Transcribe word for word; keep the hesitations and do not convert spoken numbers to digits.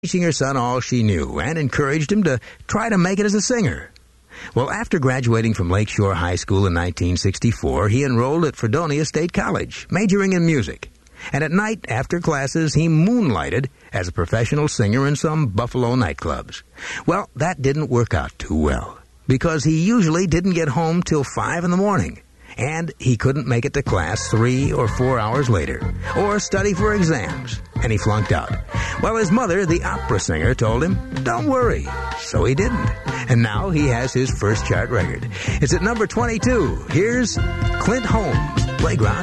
teaching her son all she knew and encouraged him to try to make it as a singer. Well, after graduating from Lakeshore High School in nineteen sixty-four, he enrolled at Fredonia State College, majoring in music. And at night, after classes, he moonlighted as a professional singer in some Buffalo nightclubs. Well, that didn't work out too well, because he usually didn't get home till five in the morning. And he couldn't make it to class three or four hours later, or study for exams, and he flunked out. Well, his mother, the opera singer, told him, "Don't worry." So he didn't. And now he has his first chart record. It's at number twenty-two. Here's Clint Holmes, Playground.